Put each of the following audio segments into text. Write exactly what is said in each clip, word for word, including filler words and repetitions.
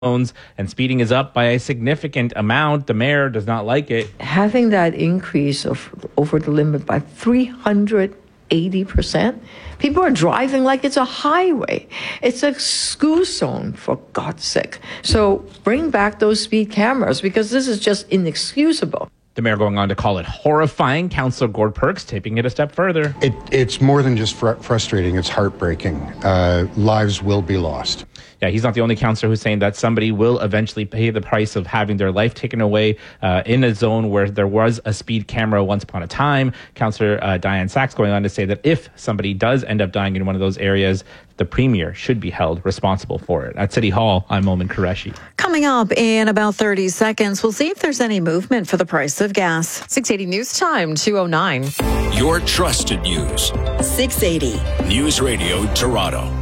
and speeding is up by a significant amount. The mayor does not like it. Having that increase of over the limit by three hundred eighty percent, people are driving like it's a highway. It's a school zone, for God's sake. So bring back those speed cameras, because this is just inexcusable. The mayor going on to call it horrifying. Councillor Gord Perks taking it a step further. It, it's more than just fr- frustrating. It's heartbreaking. Uh, lives will be lost. Yeah, he's not the only councillor who's saying that somebody will eventually pay the price of having their life taken away uh, in a zone where there was a speed camera once upon a time. Councillor uh, Diane Sachs going on to say that if somebody does end up dying in one of those areas, the premier should be held responsible for it. At City Hall, I'm Momin Qureshi. Coming up in about thirty seconds, we'll see if there's any movement for the price of gas. six eighty News Time, two oh nine. Your trusted news. six eighty. News Radio Toronto.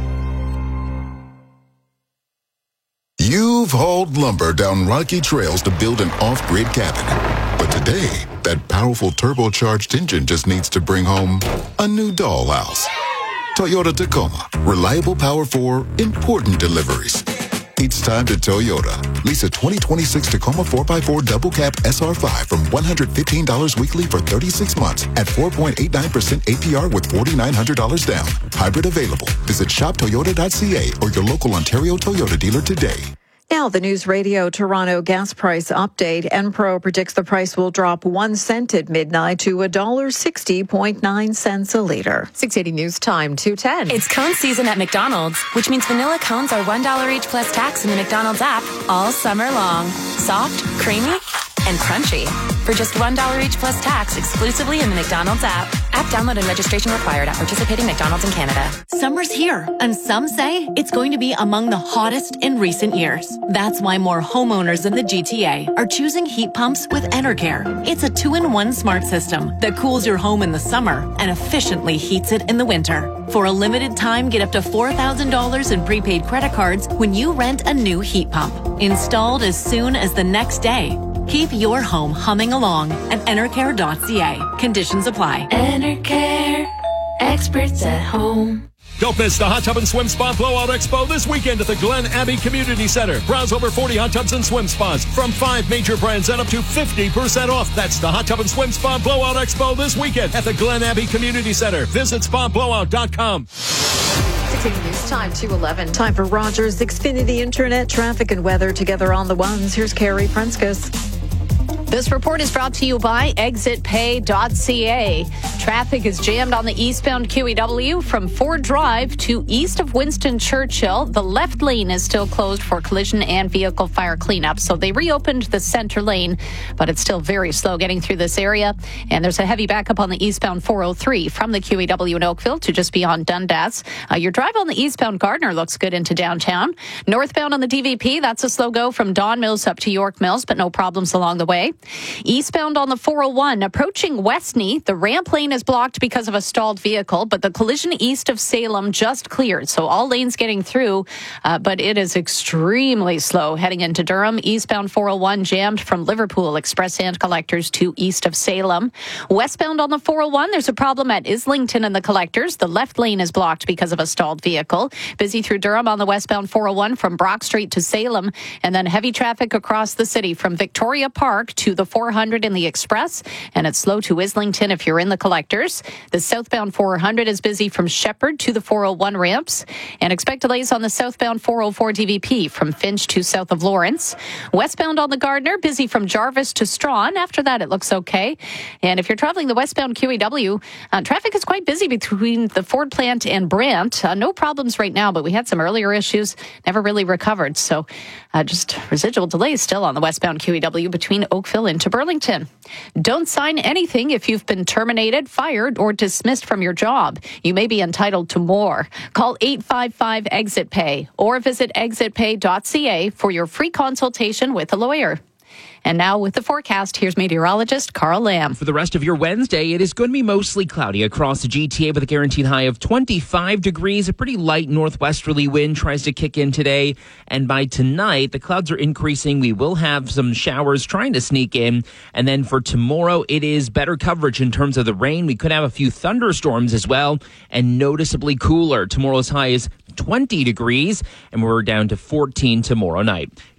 You've hauled lumber down rocky trails to build an off-grid cabin. But today, that powerful turbocharged engine just needs to bring home a new dollhouse. Toyota Tacoma. Reliable power for important deliveries. It's time to Toyota. Lease a twenty twenty-six Tacoma four by four Double Cab S R five from one hundred fifteen dollars weekly for thirty-six months at four point eight nine percent A P R with four thousand nine hundred dollars down. Hybrid available. Visit shop toyota dot c a or your local Ontario Toyota dealer today. Now, the News Radio Toronto gas price update. Enpro predicts the price will drop one cent at midnight to one dollar sixty point nine cents a litre. six eighty News Time, two ten. It's cone season at McDonald's, which means vanilla cones are one dollar each plus tax in the McDonald's app all summer long. Soft, creamy, and crunchy. For just one dollar each plus tax exclusively in the McDonald's app. App download and registration required at participating McDonald's in Canada. Summer's here, and some say it's going to be among the hottest in recent years. That's why more homeowners in the G T A are choosing heat pumps with Enercare. It's a two-in-one smart system that cools your home in the summer and efficiently heats it in the winter. For a limited time, get up to four thousand dollars in prepaid credit cards when you rent a new heat pump. Installed as soon as the next day. Keep your home humming along at enercare dot c a. Conditions apply. Enercare, experts at home. Don't miss the Hot Tub and Swim Spa Blowout Expo this weekend at the Glen Abbey Community Center. Browse over forty hot tubs and swim spas from five major brands at up to fifty percent off. That's the Hot Tub and Swim Spa Blowout Expo this weekend at the Glen Abbey Community Center. Visit spa blowout dot com. six eighty News Time, two eleven. Time for Rogers Xfinity Internet traffic and weather together on the ones. Here's Carrie Prenskus. This report is brought to you by exit pay dot c a. Traffic is jammed on the eastbound Q E W from Ford Drive to east of Winston Churchill. The left lane is still closed for collision and vehicle fire cleanup. So they reopened the center lane, but it's still very slow getting through this area. And there's a heavy backup on the eastbound four oh three from the Q E W in Oakville to just beyond Dundas. Uh, your drive on the eastbound Gardner looks good into downtown. Northbound on the D V P, that's a slow go from Don Mills up to York Mills, but no problems along the way. Eastbound on the four oh one, approaching Westney, the ramp lane is blocked because of a stalled vehicle, but the collision east of Salem just cleared. So all lanes getting through, uh, but it is extremely slow heading into Durham. Eastbound four oh one jammed from Liverpool Express and Collectors to east of Salem. Westbound on the four oh one, there's a problem at Islington and the Collectors. The left lane is blocked because of a stalled vehicle. Busy through Durham on the westbound four oh one from Brock Street to Salem, and then heavy traffic across the city from Victoria Park to the four hundred in the Express, and it's slow to Islington if you're in the Collectors. The southbound four hundred is busy from Shepherd to the four oh one ramps, and expect delays on the southbound four oh four D V P from Finch to south of Lawrence. Westbound on the Gardner, busy from Jarvis to Strawn. After that, it looks okay. And if you're traveling the westbound Q E W, uh, traffic is quite busy between the Ford plant and Brant. Uh, no problems right now, but we had some earlier issues, never really recovered. So uh, just residual delays still on the westbound Q E W between Oakville into Burlington. Don't sign anything if you've been terminated, fired, or dismissed from your job. You may be entitled to more. Call eight five five exit pay or visit exit pay dot c a for your free consultation with a lawyer. And now with the forecast, here's meteorologist Carl Lamb. For the rest of your Wednesday, it is going to be mostly cloudy across the G T A with a guaranteed high of twenty-five degrees. A pretty light northwesterly wind tries to kick in today. And by tonight, the clouds are increasing. We will have some showers trying to sneak in. And then for tomorrow, it is better coverage in terms of the rain. We could have a few thunderstorms as well, and noticeably cooler. Tomorrow's high is twenty degrees, and we're down to fourteen tomorrow night.